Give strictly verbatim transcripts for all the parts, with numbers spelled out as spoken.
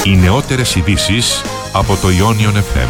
Οι νεότερες ειδήσεις από το Ionion εφ εμ.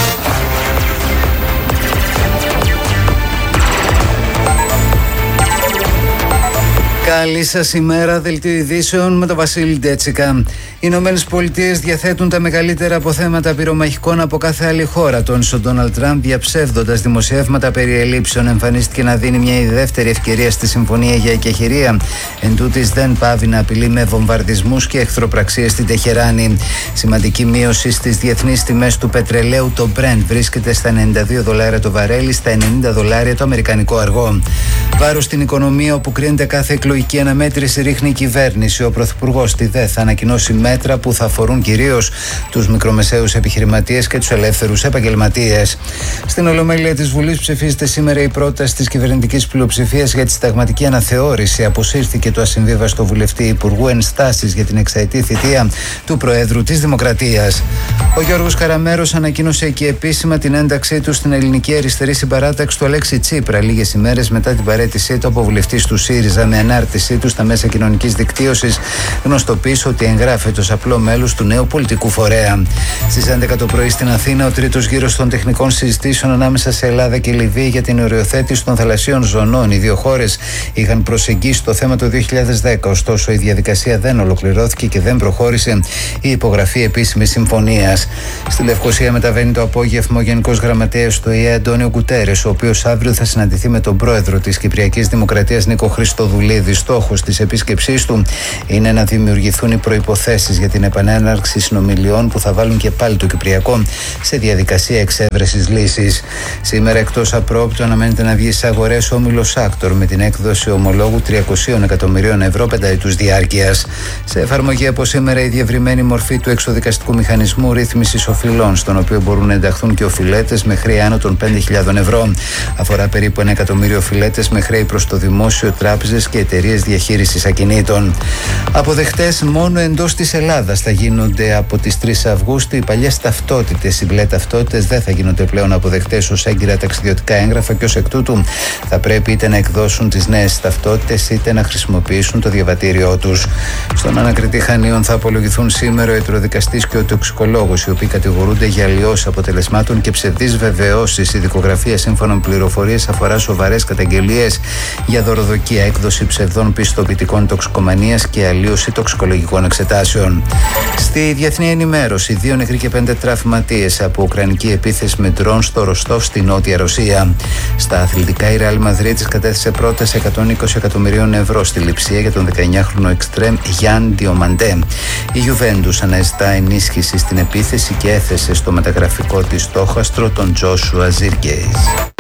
Καλή σας ημέρα, δελτίο ειδήσεων με τον Βασίλη Ντέτσικα. Οι Ηνωμένες Πολιτείες διαθέτουν τα μεγαλύτερα αποθέματα πυρομαχικών από κάθε άλλη χώρα. Τόνισε ο Ντόναλντ Τραμπ, διαψεύδοντας δημοσιεύματα περί ελλείψεων. Εμφανίστηκε να δίνει μια δεύτερη ευκαιρία στη συμφωνία για εκεχηρία. Εν τούτης δεν πάβει να απειλεί με βομβαρδισμούς και εχθροπραξίες στην Τεχεράνη. Σημαντική μείωση στις διεθνείς τιμές του πετρελαίου. Το Brent βρίσκεται στα ενενήντα δύο δολάρια το βαρέλι, στα ενενήντα δολάρια το αμερικανικό αργό. Βάρος στην οικονομία, όπου κρίνεται κάθε εκλογική αναμέτρηση, ρίχνει η κυβέρνηση. Ο Πρωθυπουργός στη ΔΕ θα ανακοινώσει μέτρα που θα αφορούν κυρίως τους μικρομεσαίους επιχειρηματίες και τους ελεύθερους επαγγελματίες. Στην Ολομέλεια της Βουλής ψηφίζεται σήμερα η πρόταση της κυβερνητικής πλειοψηφίας για τη συνταγματική αναθεώρηση. Αποσύρθηκε το ασυμβίβαστο βουλευτή Υπουργού Ενστάσεις για την εξαετή θητεία του Προέδρου της Δημοκρατίας. Ο Γιώργος Καραμέρος ανακοίνωσε και επίσημα την ένταξή του στην ελληνική αριστερή συμπαράταξη του Αλέξη Τσίπρα, λίγες ημέρες μετά την παραίτησή του από βουλευτής του ΣΥΡΙΖΑ. Με ανάρτησή του στα μέσα κοινωνικής δικτύωσης, γνωστοποίησε ότι εγγράφεται ως απλό μέλος του νέου πολιτικού φορέα. Στις έντεκα το πρωί στην Αθήνα, ο τρίτος γύρος των τεχνικών συζητήσεων ανάμεσα σε Ελλάδα και Λιβύη για την οριοθέτηση των θαλασσίων ζωνών. Οι δύο χώρες είχαν προσεγγίσει το θέμα το δύο χιλιάδες δέκα, ωστόσο η διαδικασία δεν ολοκληρώθηκε και δεν προχώρησε η υπογραφή επίσημης συμφωνίας. Στη Λευκοσία μεταβαίνει το απόγευμα ο Γενικός Γραμματέας του ΟΗΕ Αντώνιο Γκουτέρες, ο οποίος αύριο θα συναντηθεί με τον πρόεδρο της Κυπριακής Δημοκρατίας Νίκο Χριστοδουλίδη. Στόχος της επίσκεψής του είναι να δημιουργηθούν οι προϋποθέσεις για την επανέναρξη συνομιλιών που θα βάλουν και πάλι το Κυπριακό σε διαδικασία εξέβρεσης λύσης. Σήμερα, εκτός απρόπτου, αναμένεται να βγει στις αγορές ο όμιλος Άκτορ με την έκδοση ομολόγου τριακοσίων εκατομμυρίων ευρώ πενταετούς διάρκειας. Σε εφαρμογή από σήμερα η διευρυμένη μορφή του εξοδικαστικού μηχανισμού ρύθμισης οφειλών, στον οποίο μπορούν να ενταχθούν και οφειλέτες με χρέη άνω των πέντε χιλιάδων ευρώ. Αφορά περίπου ένα εκατομμύριο οφειλέτες με χρέη προς το δημόσιο, τράπεζες και εταιρείες διαχείρισης ακινήτων. Αποδεκτές μόνο εντός της Ελλάδας θα γίνονται από τις τρεις Αυγούστου. Οι παλιές ταυτότητες, οι μπλε ταυτότητες, δεν θα γίνονται πλέον αποδεκτές ως έγκυρα ταξιδιωτικά έγγραφα και ως εκ τούτου θα πρέπει είτε να εκδώσουν τις νέες ταυτότητες είτε να χρησιμοποιήσουν το διαβατήριό τους. Στον ανακριτή Χανίων θα απολογηθούν σήμερα ο ιατροδικαστής και ο τοξικολόγος, οι οποίοι κατηγορούνται για αλλοιώσεις αποτελεσμάτων και ψευδείς βεβαιώσεις. Η δικογραφία σύμφωνα με πληροφορίες αφορά σοβαρές καταγγελίες για δωροδοκία, έκδοση ψευδών πιστοποιητικών τοξικομανίας και αλλίωση τοξικολογικών εξετάσεων. Στη διεθνή ενημέρωση, δύο νεκροί και πέντε τραυματίες από ουκρανική επίθεση με ντρόν στο Ροστόφ στη Νότια Ρωσία. Στα αθλητικά, η Ρεάλ Μαδρίτης κατέθεσε πρόταση εκατόν είκοσι εκατομμυρίων ευρώ στη Λειψία για τον δεκαεννιάχρονο εξτρέμ Γιάν Διομαντέ. Η Γιουβέντους αναζητά ενίσχυση στην επίθεση και έθεσε στο μεταγραφικό της στόχαστρο τον Τζόσουα Ζίρκεϊς.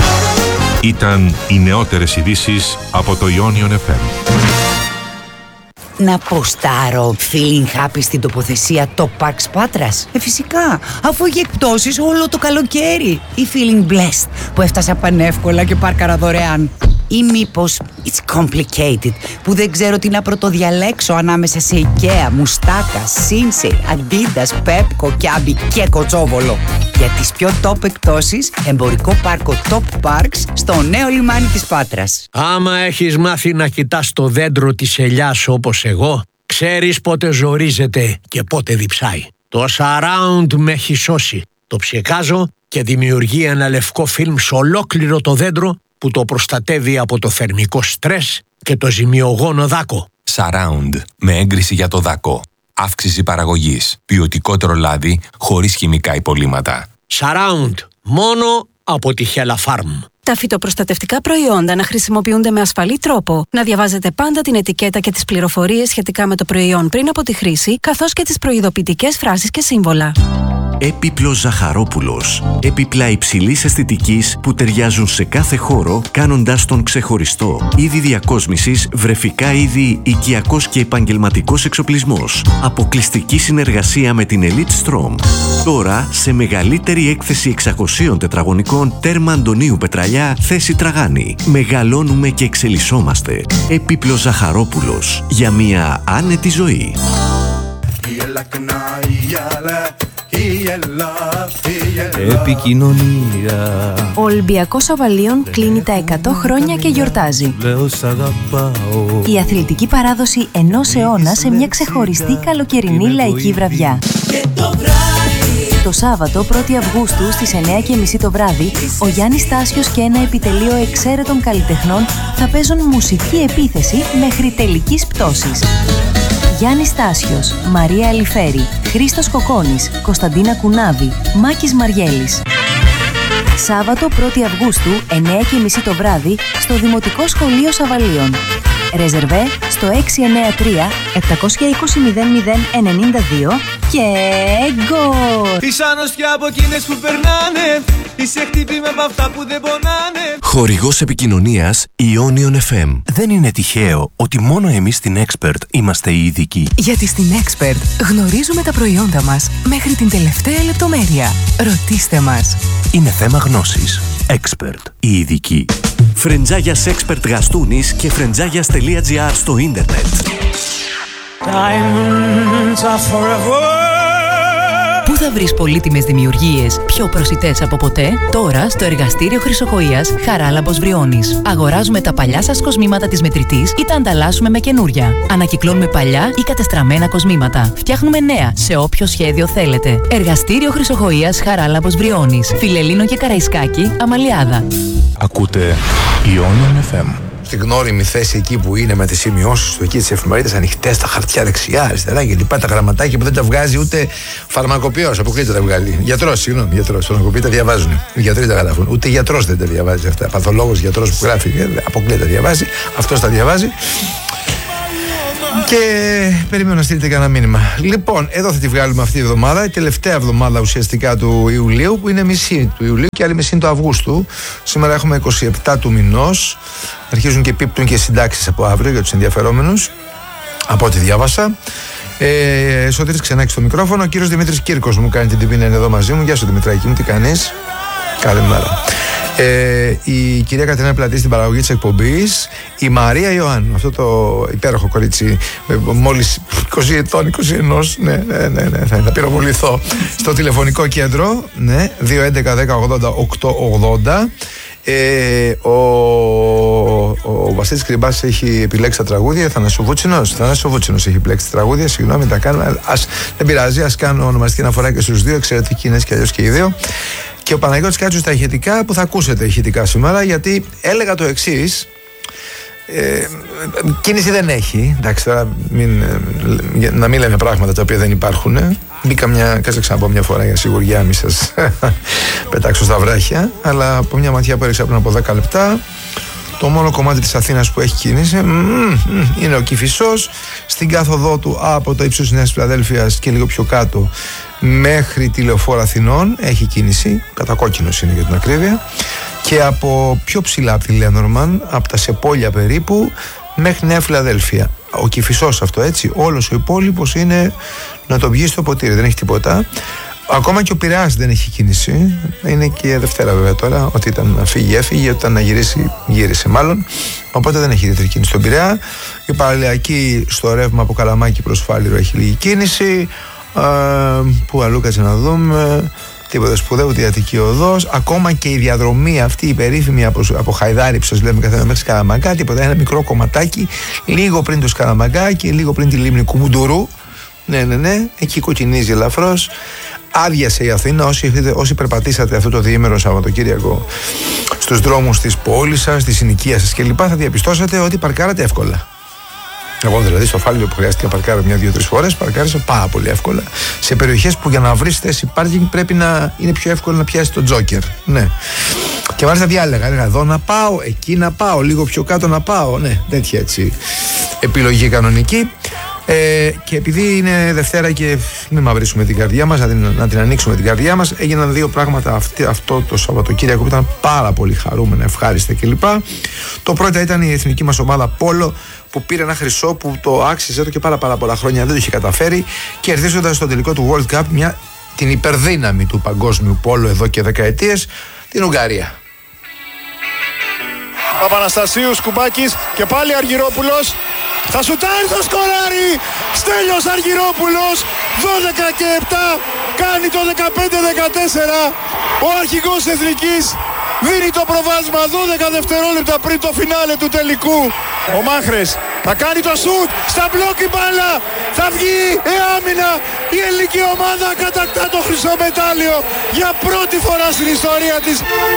Ήταν οι νεότερες ειδήσεις από το Ionion εφ εμ. Να ποστάρω feeling happy στην τοποθεσία Top Parks Πάτρας. Ε, φυσικά, αφού έχει εκπτώσεις όλο το καλοκαίρι. Ή feeling blessed που έφτασα πανεύκολα και πάρκαρα δωρεάν. Ή μήπως it's complicated που δεν ξέρω τι να πρωτοδιαλέξω ανάμεσα σε IKEA, Μουστάκα, Sinsei, Adidas, Pepco, Kiabi και Κοτσόβολο. Για τις πιο top εκπτώσεις, εμπορικό πάρκο Top Parks στο νέο λιμάνι της Πάτρας. Άμα έχεις μάθει να κοιτάς το δέντρο της ελιάς όπως εγώ, ξέρεις πότε ζορίζεται και πότε διψάει. Το surround με έχει σώσει. Το ψεκάζω και δημιουργεί ένα λευκό φιλμ σε ολόκληρο το δέντρο που το προστατεύει από το θερμικό στρες και το ζημιογόνο δάκο. Surround με έγκριση για το δάκο. Αύξηση παραγωγής. Ποιοτικότερο λάδι χωρίς χημικά υπολείμματα. Surround. Μόνο από τη Hella Farm. Τα φυτοπροστατευτικά προϊόντα να χρησιμοποιούνται με ασφαλή τρόπο. Να διαβάζετε πάντα την ετικέτα και τις πληροφορίες σχετικά με το προϊόν πριν από τη χρήση, καθώς και τις προειδοποιητικές φράσεις και σύμβολα. Έπιπλος Ζαχαρόπουλος. Έπιπλα υψηλής αισθητικής που ταιριάζουν σε κάθε χώρο, κάνοντάς τον ξεχωριστό. Είδη διακόσμησης, βρεφικά είδη, οικιακός και επαγγελματικός εξοπλισμός. Αποκλειστική συνεργασία με την Elite Strom. Τώρα σε μεγαλύτερη έκθεση εξακοσίων τετραγωνικών, τέρμα Αντωνίου Πετραλιά, θέση Τραγάνη. Μεγαλώνουμε και εξελισσόμαστε. Έπιπλος Ζαχαρόπουλος. Για μια άνετη ζωή. Επικοινωνία. Ο Ολυμπιακός Αβαλίων κλείνει τα εκατό χρόνια και γιορτάζει. Η αθλητική παράδοση ενός αιώνα σε μια ξεχωριστή καλοκαιρινή λαϊκή βραδιά. Το Σάββατο πρώτη Αυγούστου στις εννιά και μισή το βράδυ, ο Γιάννης Στάσιος και ένα επιτελείο εξαίρετων καλλιτεχνών θα παίζουν μουσική επίθεση μέχρι τελικής πτώσης. Γιάννης Στάσιος, Μαρία Αλιφέρη, Χρήστος Κοκόνης, Κωνσταντίνα Κουνάβη, Μάκης Μαριέλης. Σάββατο πρώτη Αυγούστου, εννιά και μισή το βράδυ, στο Δημοτικό Σχολείο Σαβαλίων. Ρεζερβέ στο έξι εννιά τρία επτά είκοσι μηδέν μηδέν ενενήντα δύο και γκολ! Είσαι άνοστια από εκείνες που περνάνε, είσαι χτύπημα από αυτά που δεν πονάνε. Χορηγός επικοινωνίας Ionion εφ εμ. Δεν είναι τυχαίο ότι μόνο εμείς στην Expert είμαστε οι ειδικοί. Γιατί στην Expert γνωρίζουμε τα προϊόντα μας μέχρι την τελευταία λεπτομέρεια. Ρωτήστε μας. Είναι θέμα γνώσης. Expert. Οι ειδικοί. Φρεντζάγιας Expert Γαστούνης και φρεντζάγιας.gr στο ίντερνετ. Πού θα βρεις πολύτιμες δημιουργίες πιο προσιτές από ποτέ? Τώρα στο εργαστήριο Χρυσοχοΐας Χαράλαμπος Βριώνης. Αγοράζουμε τα παλιά σας κοσμήματα της μετρητής ή τα ανταλλάσσουμε με καινούρια. Ανακυκλώνουμε παλιά ή κατεστραμμένα κοσμήματα. Φτιάχνουμε νέα σε όποιο σχέδιο θέλετε. Εργαστήριο Χρυσοχοΐας Χαράλαμπος Βριώνης. Φιλελλήνο και Καραϊσκάκη, Αμαλιάδα. Ακούτε Ionion εφ εμ. Στην γνώριμη θέση εκεί που είναι με τις σημειώσεις του, εκεί τις εφημερίδες ανοιχτές, τα χαρτιά δεξιά, αριστερά και λοιπά, τα γραμματάκια που δεν τα βγάζει ούτε φαρμακοποιός, αποκλείται τα βγάλει. Γιατρός, συγγνώμη, γιατρός. Φαρμακοποιοί τα διαβάζουν. Οι γιατροί τα γράφουν. Ούτε γιατρός δεν τα διαβάζει αυτά. Παθολόγος, γιατρός που γράφει, αποκλείται τα διαβάζει. Αυτός τα διαβάζει. Και περιμένω να στείλετε κανένα μήνυμα. Λοιπόν, εδώ θα τη βγάλουμε αυτή η εβδομάδα, η τελευταία εβδομάδα ουσιαστικά του Ιουλίου, που είναι μισή του Ιουλίου και άλλη μισή του Αυγούστου. Σήμερα έχουμε είκοσι επτά του μηνός. Αρχίζουν και πίπτουν και συντάξεις από αύριο για τους ενδιαφερόμενους, από ό,τι διάβασα. Ε, Σωτήρης Ξενάκης στο μικρόφωνο. Ο κύριος Δημήτρης Κύρκος μου κάνει την τιμή να είναι εδώ μαζί μου. Γεια σου Δημητράκη μου, τι κάνεις? Καλημέρα. Ε, η κυρία Κατερίνα Πλατή στην παραγωγή της εκπομπής, η Μαρία Ιωάννου, αυτό το υπέροχο κορίτσι, μόλις είκοσι ετών, είκοσι ένα, ναι, ναι, ναι, ναι, θα, θα πυροβοληθώ, στο τηλεφωνικό κέντρο, ναι, δύο έντεκα δέκα ογδόντα οκτώ ογδόντα. Ε, ο, ο Βασίλης Κρυμπάς έχει επιλέξει τα τραγούδια. Θανάσης Βούτσινος, Θανάσης Βούτσινος έχει επιλέξει τα τραγούδια. Συγγνώμη, τα κάνουμε. Ας, δεν πειράζει, ας κάνω ονομαστική αναφορά και στους δύο. Εξαιρετικοί είναι και αλλιώς και οι δύο. Και ο Παναγιώτης Κάτσος στα ηχητικά, που θα ακούσετε ηχητικά σήμερα, γιατί έλεγα το εξής. Ε, κίνηση δεν έχει. Εντάξει, τώρα μην, να μην λέμε πράγματα τα οποία δεν υπάρχουν. Μπήκα μια, κάτσε ξαναπώ μια φορά για σιγουριά, μη σας πετάξω στα βράχια. Αλλά από μια ματιά που έριξα πριν από δέκα λεπτά, το μόνο κομμάτι της Αθήνας που έχει κίνηση είναι ο Κηφισός, στην κάθοδό του από το ύψος της Νέας Φιλαδέλφειας και λίγο πιο κάτω μέχρι τη Λεωφόρο Αθηνών έχει κίνηση, κατακόκκινος είναι για την ακρίβεια, και από πιο ψηλά από τη Λένορμαν, από τα Σεπόλια περίπου, μέχρι Νέα Φιλαδέλφεια. Ο Κηφισός αυτό, έτσι, όλος ο υπόλοιπος είναι να το βγει στο ποτήρι, δεν έχει τίποτα. Ακόμα και ο Πειραιάς δεν έχει κίνηση. Είναι και Δευτέρα βέβαια τώρα. Ότι ήταν να φύγει, έφυγε. Ότι ήταν να γυρίσει, γύρισε μάλλον. Οπότε δεν έχει ιδιαίτερη κίνηση στον Πειραιά. Η παραλιακή στο ρεύμα από Καλαμάκι προς Φάληρο έχει λίγη κίνηση. Ε, που αλλού κάτσε να δούμε. Τίποτα σπουδαίο, ούτε η Αττική Οδός. Ακόμα και η διαδρομή αυτή η περίφημη από, από Χαϊδάρη, που σας λέμε καθένα μέχρι Σκαραμαγκά. Τίποτα, ένα μικρό κομματάκι. Λίγο πριν το Σκαραμαγκά και λίγο πριν τη λίμνη Κουμουντουρού. Ναι, ναι, ναι. Εκεί κοκκινίζει ελαφρώς. Άδειασε η Αθήνα. Όσοι, όσοι περπατήσατε αυτό το διήμερο Σαββατοκύριακο στους δρόμους της πόλης σας, της συνοικίας σας κλπ., θα διαπιστώσατε ότι παρκάρατε εύκολα. Εγώ δηλαδή στο Φάληρο που χρειάστηκε να παρκάρω μια-δύο-τρεις φορές, παρκάρισα πάρα πολύ εύκολα. Σε περιοχές που για να βρεις θέση πάρκινγκ πρέπει να είναι πιο εύκολο να πιάσεις το τζόκερ. Ναι. Και μάλιστα διάλεγα, έλεγα εδώ να πάω, εκεί να πάω, λίγο πιο κάτω να πάω. Ναι, τέτοια έτσι επιλογή κανονική. Ε, και επειδή είναι Δευτέρα και μην μαυρίσουμε την καρδιά μας, να την, να την ανοίξουμε την καρδιά μας, έγιναν δύο πράγματα αυτή, αυτό το Σαββατοκύριακο που ήταν πάρα πολύ χαρούμενα, ευχάριστα κλπ. Το πρώτο ήταν η εθνική μας ομάδα Πόλο, που πήρε ένα χρυσό που το άξιζε εδώ και πάρα, πάρα πολλά χρόνια, δεν το είχε καταφέρει, κερδίζοντας στο τελικό του World Cup μια, την υπερδύναμη του παγκόσμιου πόλο εδώ και δεκαετίες, την Ουγγαρία. Παπαναστασίου, Σκουμπάκης και πάλι Αργυρόπουλος. Θα σουτάρει το σκοράρι. Στέλιος Αργυρόπουλος, δώδεκα και επτά, κάνει το δεκαπέντε δεκατέσσερα. Ο αρχηγός εθνικής δίνει το προβάδισμα δώδεκα δευτερόλεπτα πριν το φινάλε του τελικού. Ο Μάχρες θα κάνει το σουτ, στα μπλοκ η μπάλα, θα βγει η άμυνα η ελληνική ομάδα κατακτά το χρυσό μετάλλιο για πρώτη φορά στην ιστορία της.